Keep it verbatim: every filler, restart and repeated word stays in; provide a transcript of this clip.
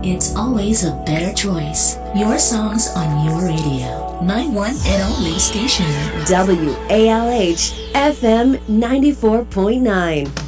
It's always a better choice. Your songs on your radio. My one and only station. W A L H F M ninety-four point nine.